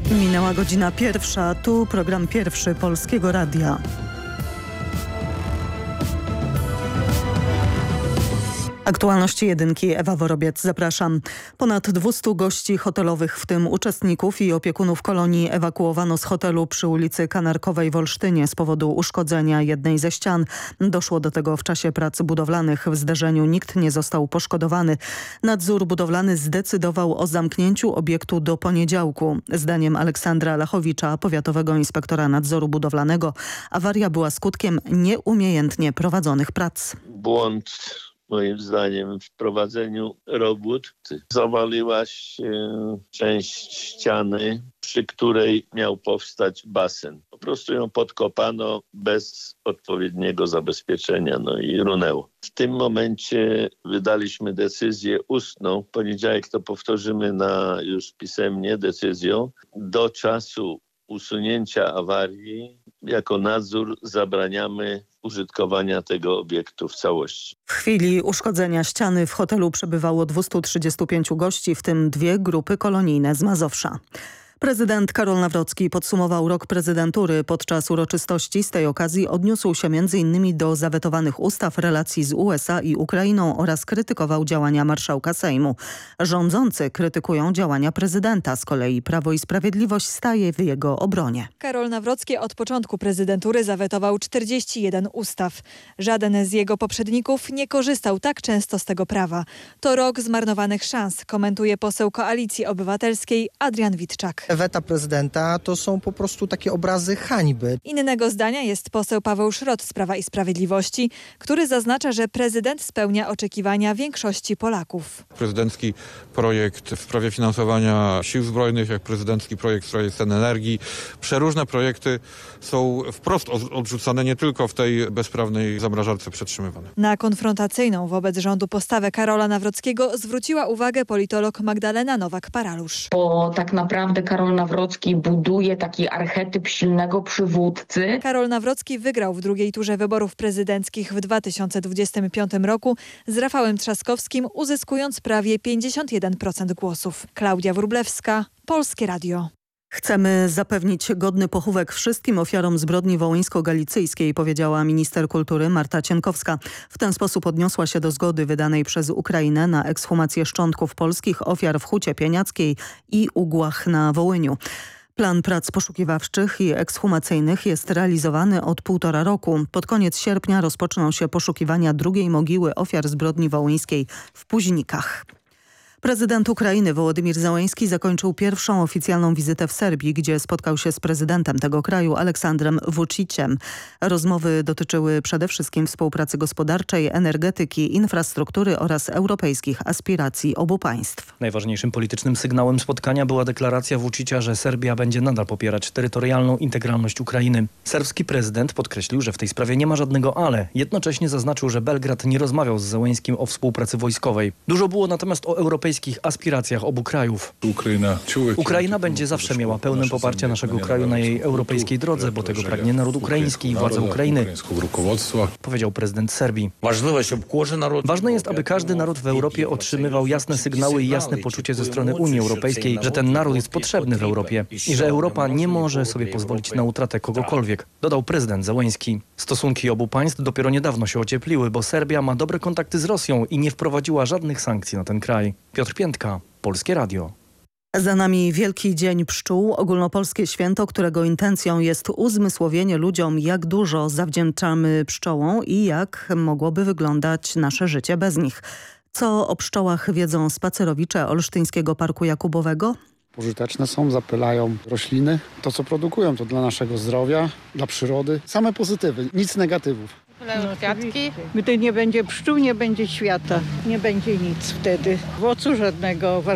Minęła godzina 1. Tu program pierwszy Polskiego Radia. Aktualności jedynki, Ewa Worobiec, zapraszam. Ponad 200 gości hotelowych, w tym uczestników i opiekunów kolonii, ewakuowano z hotelu przy ulicy Kanarkowej w Olsztynie z powodu uszkodzenia jednej ze ścian. Doszło do tego w czasie prac budowlanych. W zdarzeniu nikt nie został poszkodowany. Nadzór budowlany zdecydował o zamknięciu obiektu do poniedziałku. Zdaniem Aleksandra Lachowicza, powiatowego inspektora nadzoru budowlanego, awaria była skutkiem nieumiejętnie prowadzonych prac. Błąd, moim zdaniem, w prowadzeniu robót. Zawaliła się część ściany, przy której miał powstać basen. Po prostu ją podkopano bez odpowiedniego zabezpieczenia, i runęło. W tym momencie wydaliśmy decyzję ustną. W poniedziałek to powtórzymy już pisemnie decyzją. Do czasu usunięcia awarii jako nadzór zabraniamy użytkowania tego obiektu w całości. W chwili uszkodzenia ściany w hotelu przebywało 235 gości, w tym 2 grupy kolonijne z Mazowsza. Prezydent Karol Nawrocki podsumował rok prezydentury. Podczas uroczystości z tej okazji odniósł się m.in. do zawetowanych ustaw, relacji z USA i Ukrainą oraz krytykował działania marszałka Sejmu. Rządzący krytykują działania prezydenta. Z kolei Prawo i Sprawiedliwość staje w jego obronie. Karol Nawrocki od początku prezydentury zawetował 41 ustaw. Żaden z jego poprzedników nie korzystał tak często z tego prawa. To rok zmarnowanych szans, komentuje poseł Koalicji Obywatelskiej Adrian Witczak. Weta prezydenta to są po prostu takie obrazy hańby. Innego zdania jest poseł Paweł Szrot z Prawa i Sprawiedliwości, który zaznacza, że prezydent spełnia oczekiwania większości Polaków. Prezydencki projekt w sprawie finansowania sił zbrojnych, jak prezydencki projekt w sprawie cen energii. Przeróżne projekty są wprost odrzucane, nie tylko w tej bezprawnej zamrażarce przetrzymywane. Na konfrontacyjną wobec rządu postawę Karola Nawrockiego zwróciła uwagę politolog Magdalena Nowak-Paralusz. Bo tak naprawdę Karol Nawrocki buduje taki archetyp silnego przywódcy. Karol Nawrocki wygrał w drugiej turze wyborów prezydenckich w 2025 roku z Rafałem Trzaskowskim, uzyskując prawie 51% głosów. Klaudia Wróblewska, Polskie Radio. Chcemy zapewnić godny pochówek wszystkim ofiarom zbrodni wołyńsko-galicyjskiej, powiedziała minister kultury Marta Cienkowska. W ten sposób odniosła się do zgody wydanej przez Ukrainę na ekshumację szczątków polskich ofiar w Hucie Pieniackiej i Ugłach na Wołyniu. Plan prac poszukiwawczych i ekshumacyjnych jest realizowany od 1,5 roku. Pod koniec sierpnia rozpoczną się poszukiwania drugiej mogiły ofiar zbrodni wołyńskiej w Puźnikach. Prezydent Ukrainy Wołodymir Zełenski zakończył pierwszą oficjalną wizytę w Serbii, gdzie spotkał się z prezydentem tego kraju Aleksandrem Vučiciem. Rozmowy dotyczyły przede wszystkim współpracy gospodarczej, energetyki, infrastruktury oraz europejskich aspiracji obu państw. Najważniejszym politycznym sygnałem spotkania była deklaracja Vučicia, że Serbia będzie nadal popierać terytorialną integralność Ukrainy. Serbski prezydent podkreślił, że w tej sprawie nie ma żadnego ale. Jednocześnie zaznaczył, że Belgrad nie rozmawiał z Zełenskim o współpracy wojskowej. Dużo było natomiast o europejskich aspiracjach obu krajów. Ukraina będzie zawsze miała pełne poparcie naszego kraju na jej europejskiej drodze, bo tego pragnie naród ukraiński i władze Ukrainy, powiedział prezydent Serbii. Ważne jest, aby każdy naród w Europie otrzymywał jasne sygnały i jasne poczucie ze strony Unii Europejskiej, że ten naród jest potrzebny w Europie i że Europa nie może sobie pozwolić na utratę kogokolwiek, dodał prezydent Zełenski. Stosunki obu państw dopiero niedawno się ociepliły, bo Serbia ma dobre kontakty z Rosją i nie wprowadziła żadnych sankcji na ten kraj. Piotr Piętka, Polskie Radio. Za nami Wielki Dzień Pszczół, ogólnopolskie święto, którego intencją jest uzmysłowienie ludziom, jak dużo zawdzięczamy pszczołom i jak mogłoby wyglądać nasze życie bez nich. Co o pszczołach wiedzą spacerowicze Olsztyńskiego Parku Jakubowego? Pożyteczne są, zapylają rośliny. To, co produkują, to dla naszego zdrowia, dla przyrody. Same pozytywy, nic negatywów. Kwiatki. Gdy nie będzie pszczół, nie będzie świata. Nie będzie nic wtedy. Owocu żadnego.